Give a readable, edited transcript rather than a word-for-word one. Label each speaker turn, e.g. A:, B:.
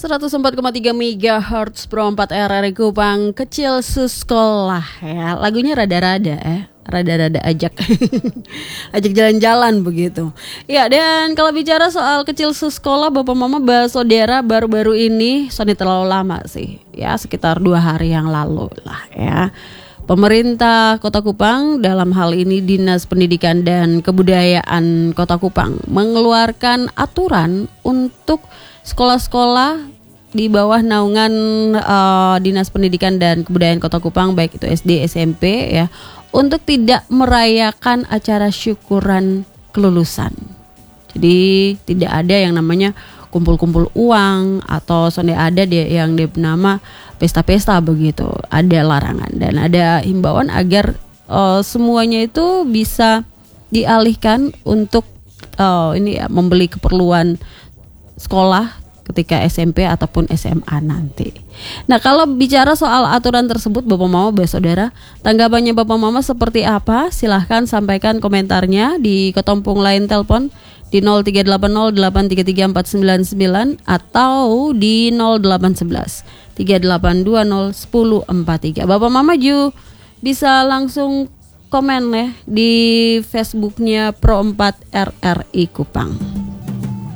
A: 104,3 MHz Pro 4 RRI Kupang, kecil sekolah ya. Lagunya rada-rada rada-rada ajak ajak jalan-jalan begitu. Ya, dan kalau bicara soal kecil sekolah, Bapak Mama Basodera, baru-baru ini Sony terlalu lama sih. Ya, sekitar 2 hari yang lalu lah ya. Pemerintah Kota Kupang, dalam hal ini Dinas Pendidikan dan Kebudayaan Kota Kupang, mengeluarkan aturan untuk sekolah-sekolah di bawah naungan Dinas Pendidikan dan Kebudayaan Kota Kupang, baik itu SD, SMP ya, untuk tidak merayakan acara syukuran kelulusan. Jadi tidak ada yang namanya kumpul-kumpul uang atau sonde ada yang bernama pesta-pesta begitu. Ada larangan dan ada himbauan agar semuanya itu bisa dialihkan untuk membeli keperluan sekolah ketika SMP ataupun SMA nanti. Nah, kalau bicara soal aturan tersebut, Bapak Mama Basodera, tanggapannya Bapak Mama seperti apa? Silahkan sampaikan komentarnya di Kotompung Line telepon di 0380833499 atau di 081138201043. Bapak Mama Ju bisa langsung komen ya di Facebooknya Pro 4 RRI Kupang.